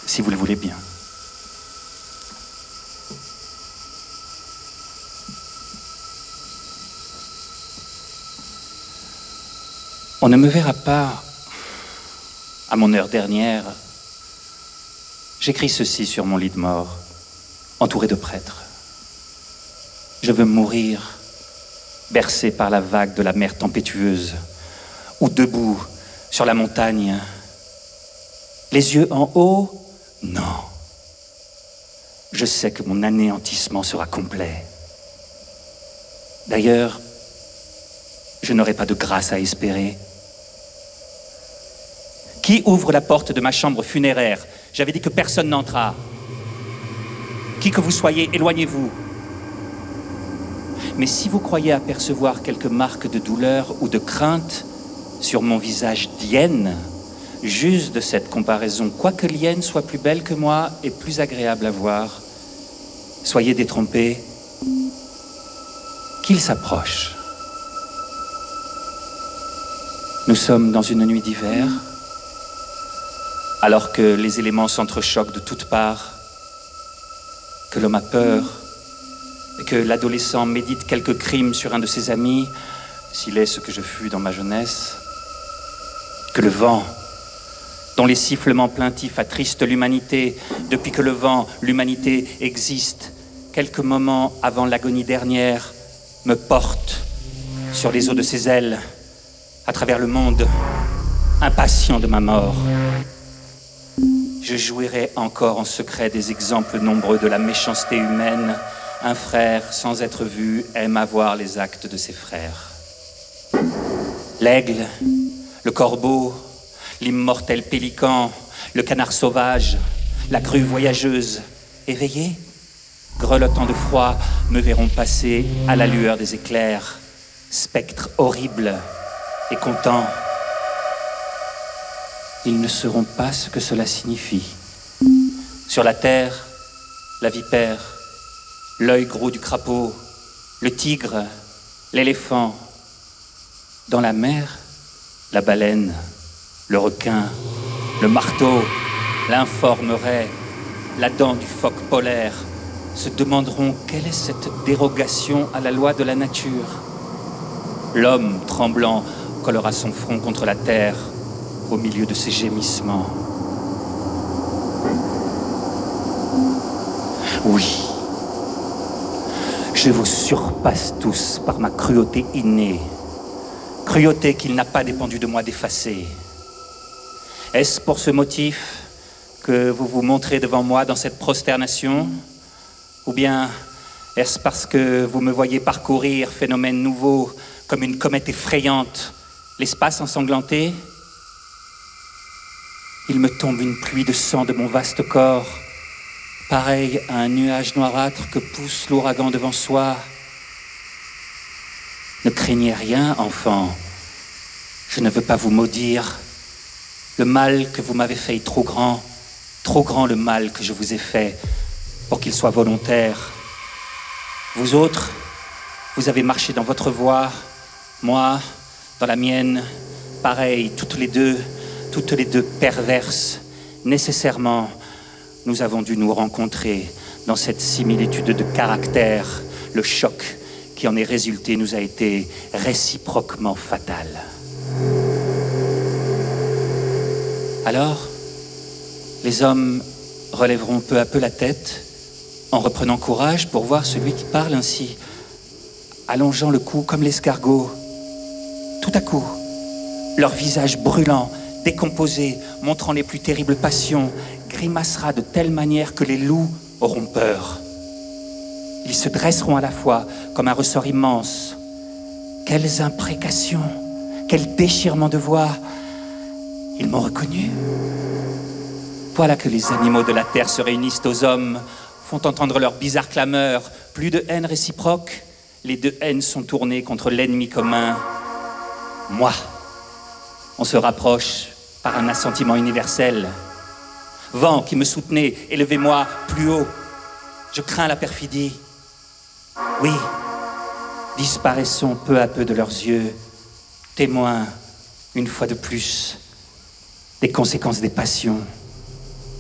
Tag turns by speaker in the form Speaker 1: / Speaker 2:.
Speaker 1: si vous le voulez bien. On ne me verra pas à mon heure dernière. J'écris ceci sur mon lit de mort, entouré de prêtres. Je veux mourir, bercé par la vague de la mer tempétueuse, ou debout sur la montagne. Les yeux en haut, non. Je sais que mon anéantissement sera complet. D'ailleurs, je n'aurai pas de grâce à espérer. Qui ouvre la porte de ma chambre funéraire? J'avais dit que personne n'entrât. Qui que vous soyez, éloignez-vous. Mais si vous croyez apercevoir quelques marques de douleur ou de crainte sur mon visage d'hyène, j'use de cette comparaison, quoique l'hyène soit plus belle que moi et plus agréable à voir, soyez détrompés, qu'il s'approche. Nous sommes dans une nuit d'hiver, alors que les éléments s'entrechoquent de toutes parts, que l'homme a peur, et que l'adolescent médite quelques crimes sur un de ses amis, s'il est ce que je fus dans ma jeunesse, que le vent, dont les sifflements plaintifs attristent l'humanité, depuis que le vent, l'humanité existe, quelques moments avant l'agonie dernière, me porte sur les os de ses ailes, à travers le monde, impatient de ma mort. Je jouirai encore en secret des exemples nombreux de la méchanceté humaine. Un frère, sans être vu, aime à voir les actes de ses frères. L'aigle, le corbeau, l'immortel pélican, le canard sauvage, la grue voyageuse, éveillés, grelottant de froid, me verront passer à la lueur des éclairs, spectres horribles et contents. Ils ne sauront pas ce que cela signifie. Sur la terre, la vipère, l'œil gros du crapaud, le tigre, l'éléphant. Dans la mer, la baleine, le requin, le marteau, l'informe raie, la dent du phoque polaire se demanderont quelle est cette dérogation à la loi de la nature. L'homme, tremblant, collera son front contre la terre au milieu de ses gémissements. Oui, je vous surpasse tous par ma cruauté innée, cruauté qu'il n'a pas dépendu de moi d'effacer. Est-ce pour ce motif que vous vous montrez devant moi dans cette prosternation? Ou bien est-ce parce que vous me voyez parcourir, phénomène nouveau, comme une comète effrayante, l'espace ensanglanté? Il me tombe une pluie de sang de mon vaste corps, pareil à un nuage noirâtre que pousse l'ouragan devant soi. Ne craignez rien, enfant. Je ne veux pas vous maudire. Le mal que vous m'avez fait est trop grand le mal que je vous ai fait pour qu'il soit volontaire. Vous autres, vous avez marché dans votre voie, moi, dans la mienne, pareil, toutes les deux perverses. Nécessairement, nous avons dû nous rencontrer dans cette similitude de caractère. Le choc qui en est résulté nous a été réciproquement fatal. Alors, les hommes relèveront peu à peu la tête en reprenant courage pour voir celui qui parle ainsi, allongeant le cou comme l'escargot. Tout à coup, leur visage brûlant, décomposé, montrant les plus terribles passions, grimacera de telle manière que les loups auront peur. Ils se dresseront à la fois comme un ressort immense. Quelles imprécations, quel déchirement de voix. Ils m'ont reconnu. Voilà que les animaux de la terre se réunissent aux hommes, font entendre leurs bizarres clameurs. Plus de haine réciproque, les deux haines sont tournées contre l'ennemi commun. Moi, on se rapproche par un assentiment universel. Vent qui me soutenez, élevez-moi plus haut. Je crains la perfidie. Oui, disparaissons peu à peu de leurs yeux, témoins, une fois de plus, des conséquences des passions.